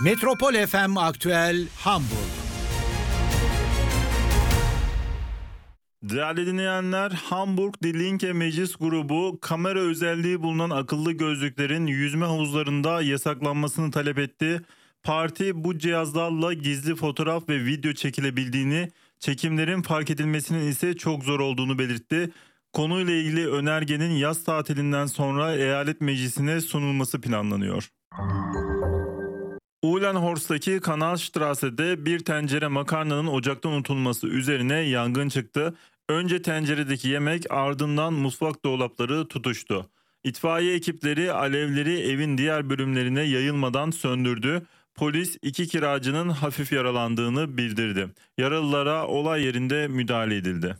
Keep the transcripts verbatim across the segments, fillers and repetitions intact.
Metropol F M Aktüel Hamburg. Değerli dinleyenler, Hamburg Die Linke Meclis Grubu kamera özelliği bulunan akıllı gözlüklerin yüzme havuzlarında yasaklanmasını talep etti. Parti bu cihazlarla gizli fotoğraf ve video çekilebildiğini, çekimlerin fark edilmesinin ise çok zor olduğunu belirtti. Konuyla ilgili önergenin yaz tatilinden sonra eyalet meclisine sunulması planlanıyor. Uhlenhorst'taki Kanalstrasse'de bir tencere makarnanın ocakta unutulması üzerine yangın çıktı. Önce tenceredeki yemek, ardından mutfak dolapları tutuştu. İtfaiye ekipleri alevleri evin diğer bölümlerine yayılmadan söndürdü. Polis iki kiracının hafif yaralandığını bildirdi. Yaralılara olay yerinde müdahale edildi.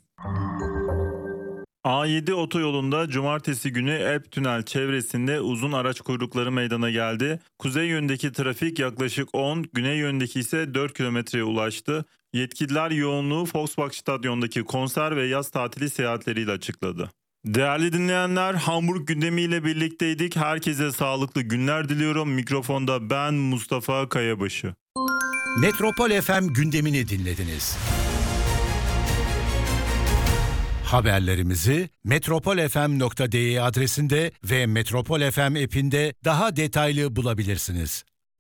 A yedi otoyolunda cumartesi günü Elb Tünel çevresinde uzun araç kuyrukları meydana geldi. Kuzey yönündeki trafik yaklaşık on, güney yönündeki ise dört kilometreye ulaştı. Yetkililer yoğunluğu Volkswagen Stadyum'daki konser ve yaz tatili seyahatleriyle açıkladı. Değerli dinleyenler, Hamburg gündemiyle birlikteydik. Herkese sağlıklı günler diliyorum. Mikrofonda ben Mustafa Kayabaşı. Metropol F M gündemini dinlediniz. Haberlerimizi metropol f m nokta d e adresinde ve Metropol F M app'inde daha detaylı bulabilirsiniz.